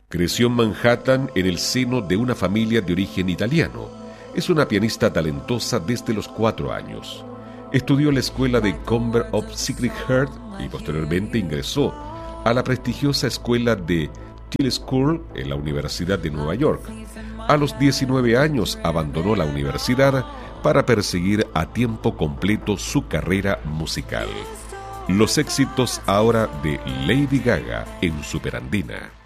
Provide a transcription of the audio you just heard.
Creció en Manhattan en el seno de una familia de origen italiano. Es una pianista talentosa desde los 4 años. Estudió en la escuela de Convent of Sacred Heart y posteriormente ingresó a la prestigiosa escuela de Thiel School en la Universidad de Nueva York. A los 19 años abandonó la universidad para perseguir a tiempo completo su carrera musical. Los éxitos ahora de Lady Gaga en Superandina.